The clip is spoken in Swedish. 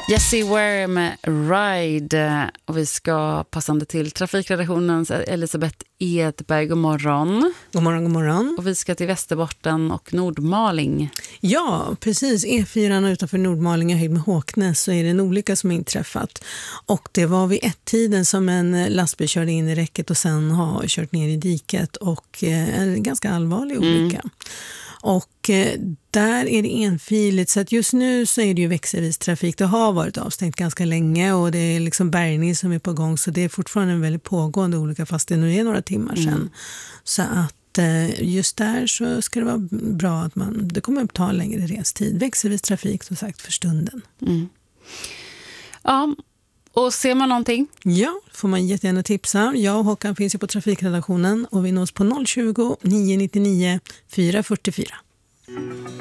Jessie Ware med Ride, och vi ska passande till trafikredaktionens Elisabeth Edberg. God morgon. God morgon, god morgon. Och vi ska till Västerbotten och Nordmaling. Ja, precis. E4 utanför Nordmaling och höjd med Håknäs så är det en olycka som inträffat. Och det var vid ett-tiden som en lastbil körde in i räcket och sen har kört ner i diket, och en ganska allvarlig olycka. Och där är det enfiligt, så att just nu så är det ju växelvis trafik. Det har varit avstängt ganska länge och det är liksom bärgning som är på gång, så det är fortfarande en väldigt pågående olycka fast det nu är några timmar sedan. Så att just där så ska det vara bra att det kommer att ta längre restid. Växelvis trafik som sagt för stunden. Ja, och ser man någonting? Ja, får man jättegärna tipsa. Jag och Håkan finns ju på trafikredaktionen och vi nås på 020 999 444.